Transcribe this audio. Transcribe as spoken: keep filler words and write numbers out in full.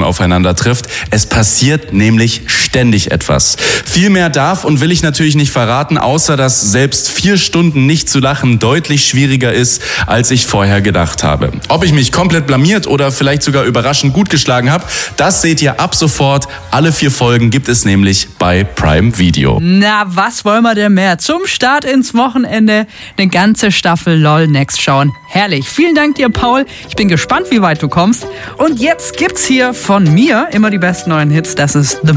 aufeinander trifft. Es passiert nämlich ständig etwas. Viel mehr darf und will ich natürlich nicht verraten, außer dass selbst vier Stunden nicht zu lachen deutlich schwieriger ist, als ich vorher gedacht habe. Ob ich mich komplett blamiert oder vielleicht sogar überraschend gut geschlagen habe, das seht ihr ab sofort. Alle vier Folgen gibt es nämlich bei Prime Video. Na, was wollen wir denn mehr? Zum Start ins Wochenende eine ganze Staffel LOL Next schauen. Herrlich. Vielen Dank dir, Paul. Ich bin gespannt, wie weit du kommst. Und jetzt gibt's hier von mir immer die besten neuen Hits. Das ist The